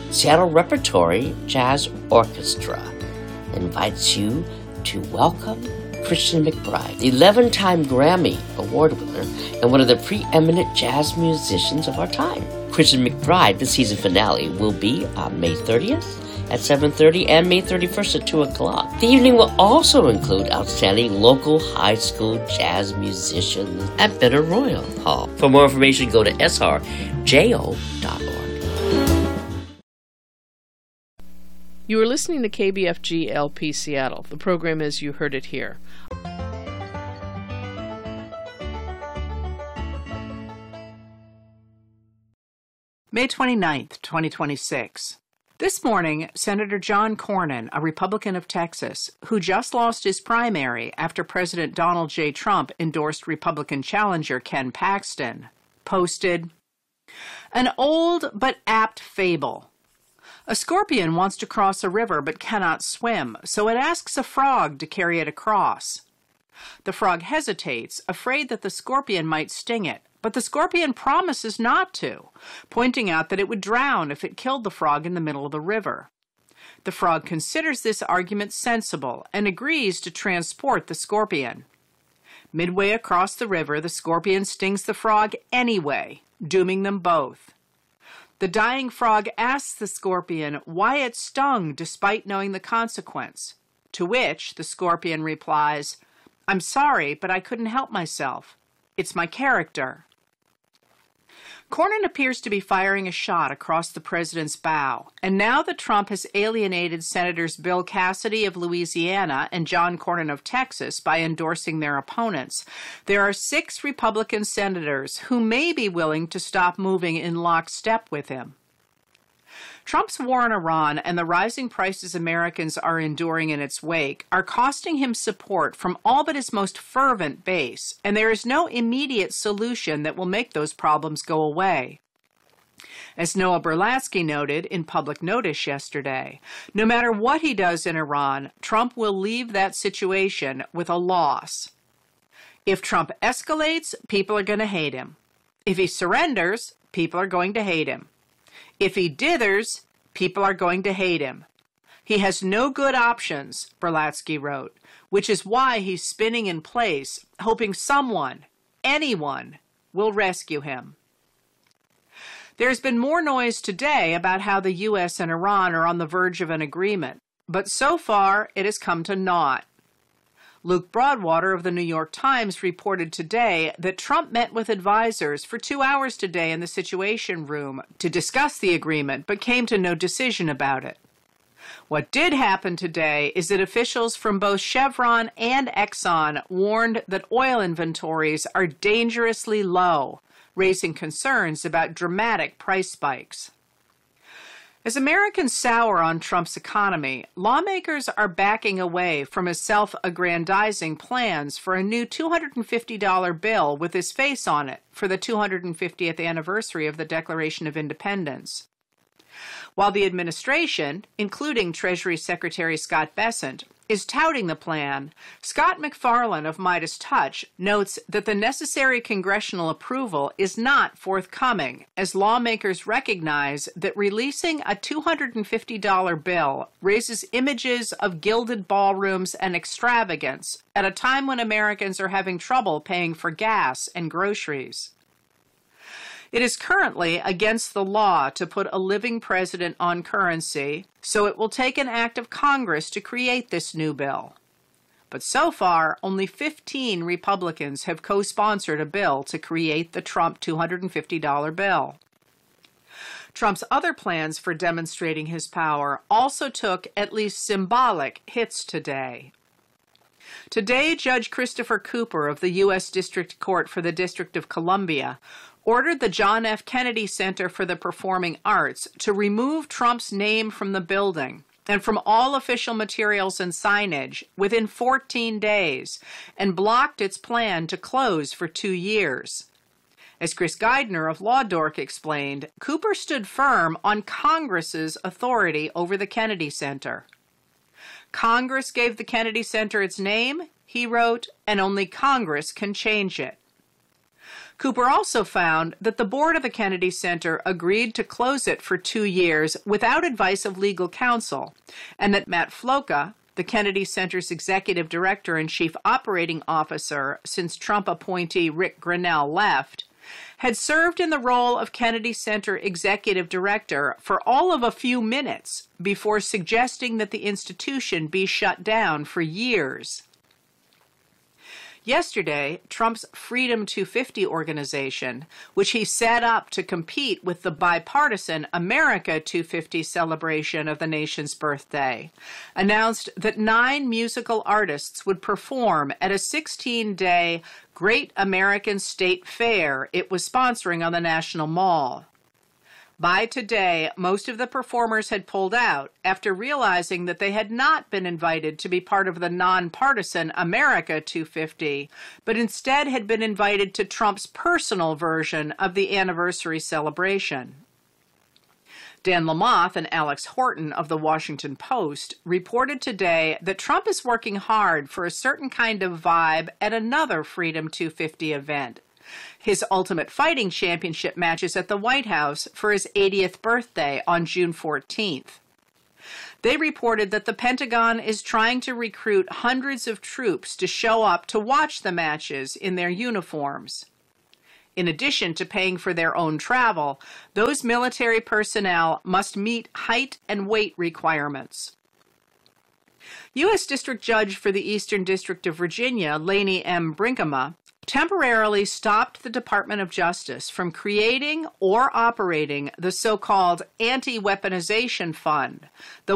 Seattle Repertory Jazz Orchestra invites you to welcome Christian McBride, the 11-time Grammy Award winner and one of the preeminent jazz musicians of our time. Christian McBride, the season finale, will be on May 30th at 7:30 and May 31st at 2 o'clock. The evening will also include outstanding local high school jazz musicians at Benaroya Hall. For more information, go to srjo.org. You are listening to KBFG LP Seattle. The program is You Heard It Here. May 29th, 2026. This morning, Senator John Cornyn, a Republican of Texas, who just lost his primary after President Donald J. Trump endorsed Republican challenger Ken Paxton, posted, "An old but apt fable. A scorpion wants to cross a river but cannot swim, so it asks a frog to carry it across. The frog hesitates, afraid that the scorpion might sting it, but the scorpion promises not to, pointing out that it would drown if it killed the frog in the middle of the river. The frog considers this argument sensible and agrees to transport the scorpion. Midway across the river, the scorpion stings the frog anyway, dooming them both. The dying frog asks the scorpion why it stung despite knowing the consequence, to which the scorpion replies, 'I'm sorry, but I couldn't help myself. It's my character.'" Cornyn appears to be firing a shot across the president's bow, and now that Trump has alienated Senators Bill Cassidy of Louisiana and John Cornyn of Texas by endorsing their opponents, there are 6 Republican senators who may be willing to stop moving in lockstep with him. Trump's war on Iran and the rising prices Americans are enduring in its wake are costing him support from all but his most fervent base, and there is no immediate solution that will make those problems go away. As Noah Berlatsky noted in Public Notice yesterday, no matter what he does in Iran, Trump will leave that situation with a loss. If Trump escalates, people are going to hate him. If he surrenders, people are going to hate him. If he dithers, people are going to hate him. He has no good options, Berlatsky wrote, which is why he's spinning in place, hoping someone, anyone, will rescue him. There's been more noise today about how the U.S. and Iran are on the verge of an agreement, but so far it has come to naught. Luke Broadwater of the New York Times reported today that Trump met with advisors for 2 hours today in the Situation Room to discuss the agreement, but came to no decision about it. What did happen today is that officials from both Chevron and Exxon warned that oil inventories are dangerously low, raising concerns about dramatic price spikes. As Americans sour on Trump's economy, lawmakers are backing away from his self-aggrandizing plans for a new $250 bill with his face on it for the 250th anniversary of the Declaration of Independence. While the administration, including Treasury Secretary Scott Bessent, is touting the plan, Scott McFarlane of Midas Touch notes that the necessary congressional approval is not forthcoming, as lawmakers recognize that releasing a $250 bill raises images of gilded ballrooms and extravagance at a time when Americans are having trouble paying for gas and groceries. It is currently against the law to put a living president on currency, so it will take an act of Congress to create this new bill. But so far, only 15 Republicans have co-sponsored a bill to create the Trump $250 bill. Trump's other plans for demonstrating his power also took at least symbolic hits today. Today, Judge Christopher Cooper of the U.S. District Court for the District of Columbia ordered the John F. Kennedy Center for the Performing Arts to remove Trump's name from the building and from all official materials and signage within 14 days, and blocked its plan to close for 2 years. As Chris Geidner of Law Dork explained, Cooper stood firm on Congress's authority over the Kennedy Center. Congress gave the Kennedy Center its name, he wrote, and only Congress can change it. Cooper also found that the board of the Kennedy Center agreed to close it for 2 years without advice of legal counsel, and that Matt Floca, the Kennedy Center's executive director and chief operating officer since Trump appointee Rick Grinnell left, had served in the role of Kennedy Center executive director for all of a few minutes before suggesting that the institution be shut down for years. Yesterday, Trump's Freedom 250 organization, which he set up to compete with the bipartisan America 250 celebration of the nation's birthday, announced that 9 musical artists would perform at a 16-day Great American State Fair it was sponsoring on the National Mall. By today, most of the performers had pulled out after realizing that they had not been invited to be part of the nonpartisan America 250, but instead had been invited to Trump's personal version of the anniversary celebration. Dan Lamothe and Alex Horton of The Washington Post reported today that Trump is working hard for a certain kind of vibe at another Freedom 250 event. His Ultimate Fighting Championship matches at the White House for his 80th birthday on June 14th. They reported that the Pentagon is trying to recruit hundreds of troops to show up to watch the matches in their uniforms. In addition to paying for their own travel, those military personnel must meet height and weight requirements. U.S. District Judge for the Eastern District of Virginia, Lainey M. Brinkema, temporarily stopped the Department of Justice from creating or operating the so-called Anti-Weaponization Fund, the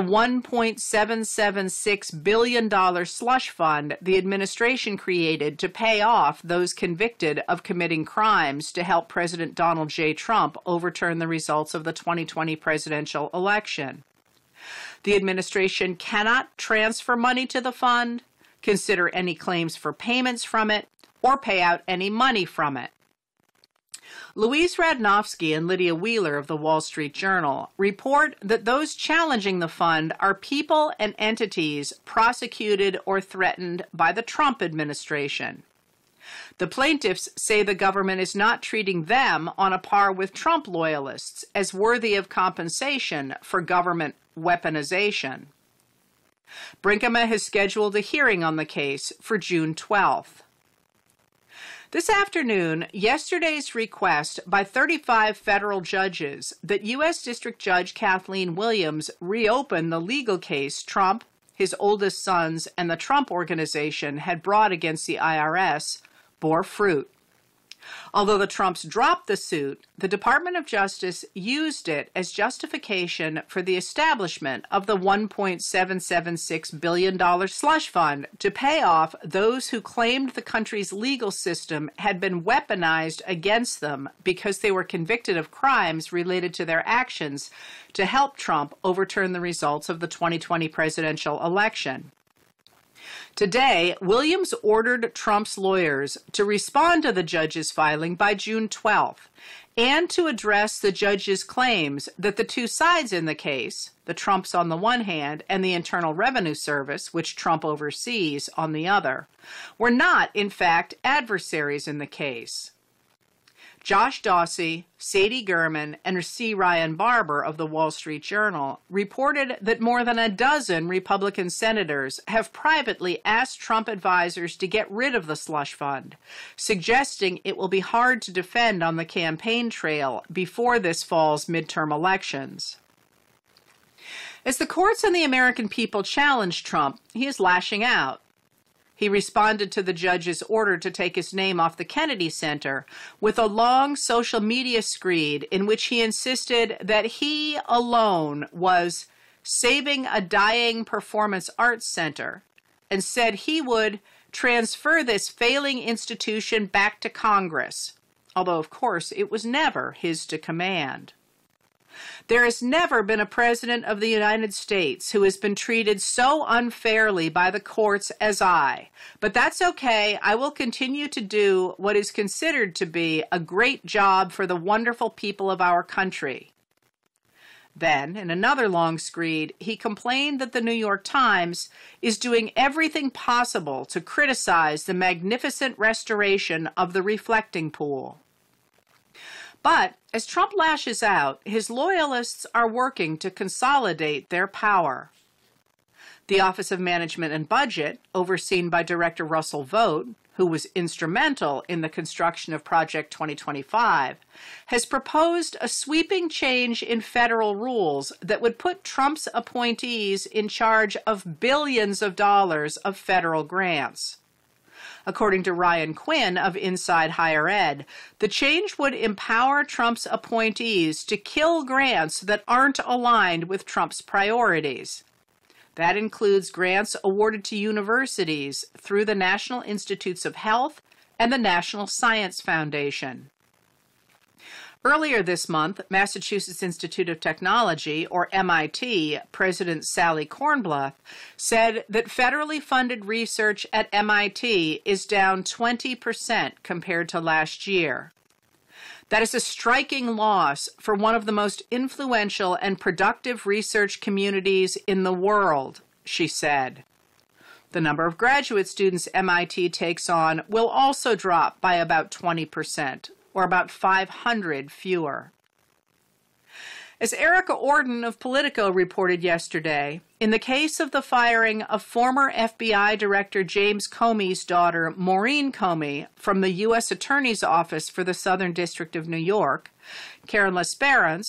$1.776 billion slush fund the administration created to pay off those convicted of committing crimes to help President Donald J. Trump overturn the results of the 2020 presidential election. The administration cannot transfer money to the fund, consider any claims for payments from it, or pay out any money from it. Louise Radnofsky and Lydia Wheeler of the Wall Street Journal report that those challenging the fund are people and entities prosecuted or threatened by the Trump administration. The plaintiffs say the government is not treating them on a par with Trump loyalists as worthy of compensation for government weaponization. Brinkema has scheduled a hearing on the case for June 12th. This afternoon, yesterday's request by 35 federal judges that U.S. District Judge Kathleen Williams reopen the legal case Trump, his oldest sons, and the Trump Organization had brought against the IRS bore fruit. Although the Trumps dropped the suit, the Department of Justice used it as justification for the establishment of the $1.776 billion slush fund to pay off those who claimed the country's legal system had been weaponized against them because they were convicted of crimes related to their actions to help Trump overturn the results of the 2020 presidential election. Today, Williams ordered Trump's lawyers to respond to the judge's filing by June 12th and to address the judge's claims that the two sides in the case, the Trumps on the one hand and the Internal Revenue Service, which Trump oversees, on the other, were not, in fact, adversaries in the case. Josh Dawsey, Sadie Gurman, and C. Ryan Barber of the Wall Street Journal reported that more than a dozen Republican senators have privately asked Trump advisors to get rid of the slush fund, suggesting it will be hard to defend on the campaign trail before this fall's midterm elections. As the courts and the American people challenge Trump, he is lashing out. He responded to the judge's order to take his name off the Kennedy Center with a long social media screed in which he insisted that he alone was saving a dying performance arts center and said he would transfer this failing institution back to Congress, although, of course, it was never his to command. There has never been a president of the United States who has been treated so unfairly by the courts as I. But that's okay. I will continue to do what is considered to be a great job for the wonderful people of our country. Then, in another long screed, he complained that the New York Times is doing everything possible to criticize the magnificent restoration of the reflecting pool. But as Trump lashes out, his loyalists are working to consolidate their power. The Office of Management and Budget, overseen by Director Russell Vought, who was instrumental in the construction of Project 2025, has proposed a sweeping change in federal rules that would put Trump's appointees in charge of billions of dollars of federal grants. According to Ryan Quinn of Inside Higher Ed, the change would empower Trump's appointees to kill grants that aren't aligned with Trump's priorities. That includes grants awarded to universities through the National Institutes of Health and the National Science Foundation. Earlier this month, Massachusetts Institute of Technology, or MIT, President Sally Kornbluth, said that federally funded research at MIT is down 20% compared to last year. That is a striking loss for one of the most influential and productive research communities in the world, she said. The number of graduate students MIT takes on will also drop by about 20%, or about 500 fewer. As Erica Orden of Politico reported yesterday, in the case of the firing of former FBI Director James Comey's daughter, Maureen Comey, from the U.S. Attorney's Office for the Southern District of New York, Karen LaSperance,